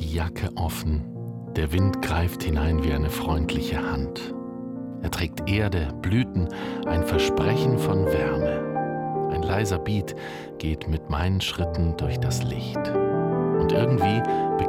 die Jacke offen, der Wind greift hinein wie eine freundliche Hand. Er trägt Erde, Blüten, ein Versprechen von Wärme. Ein leiser Beat geht mit meinen Schritten durch das Licht. Und irgendwie